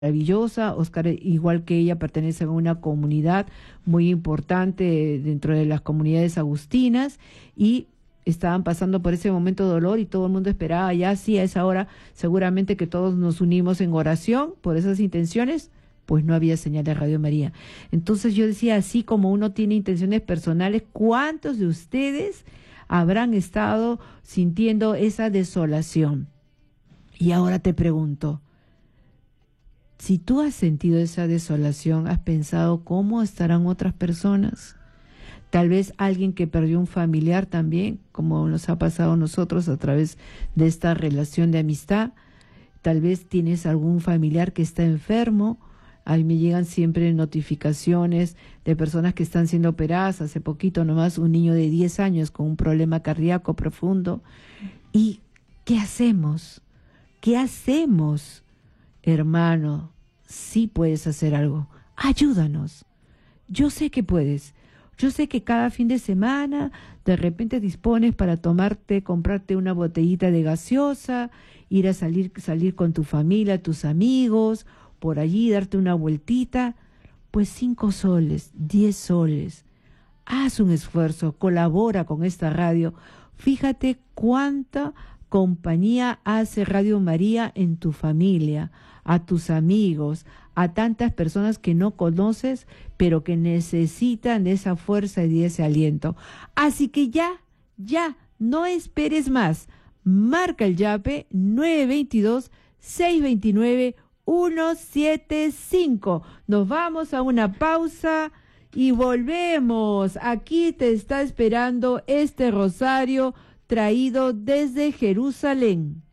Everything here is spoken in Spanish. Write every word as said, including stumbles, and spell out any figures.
maravillosa. Oscar, igual que ella, pertenece a una comunidad muy importante dentro de las comunidades agustinas y estaban pasando por ese momento de dolor y todo el mundo esperaba ya, sí, a esa hora seguramente que todos nos unimos en oración por esas intenciones. Pues no había señal de Radio María. Entonces yo decía, así como uno tiene intenciones personales, ¿cuántos de ustedes habrán estado sintiendo esa desolación? Y ahora te pregunto, si tú has sentido esa desolación, ¿has pensado cómo estarán otras personas? Tal vez alguien que perdió un familiar también, como nos ha pasado a nosotros a través de esta relación de amistad. Tal vez tienes algún familiar que está enfermo. A mí me llegan siempre notificaciones de personas que están siendo operadas. Hace poquito nomás un niño de diez años con un problema cardíaco profundo. ¿Y qué hacemos? ¿Qué hacemos? Hermano, sí puedes hacer algo. Ayúdanos. Yo sé que puedes. Yo sé que cada fin de semana de repente dispones para tomarte, comprarte una botellita de gaseosa, ir a salir, salir con tu familia, tus amigos, por allí darte una vueltita. Pues cinco soles, diez soles. Haz un esfuerzo, colabora con esta radio. Fíjate cuánta compañía hace Radio María en tu familia, a tus amigos, a tantas personas que no conoces, pero que necesitan de esa fuerza y de ese aliento. Así que ya, ya, no esperes más. Marca el yape nueve dos dos, seis dos nueve, uno siete cinco. Nos vamos a una pausa y volvemos. Aquí te está esperando este rosario traído desde Jerusalén.